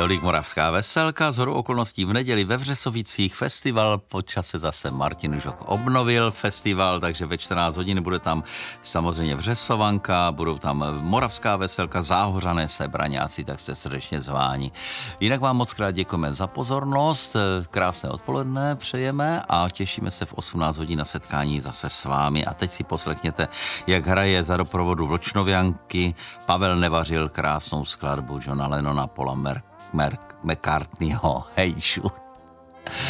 Tolik Moravská veselka, shodou okolností v neděli ve Vřesovicích festival, po čase zase Martin Žok obnovil festival, takže ve 14 hodin bude tam samozřejmě Vřesovanka, budou tam Moravská veselka, Záhořané Sebraňáci, tak jste srdečně zváni. Jinak vám moc krát děkujeme za pozornost, krásné odpoledne přejeme a těšíme se v 18 hodin na setkání zase s vámi. A teď si poslechněte, jak hraje za doprovodu Vlčnovianky Pavel Nevařil krásnou skladbu Johna Lennona, Paula McCartneyho Hey Jude.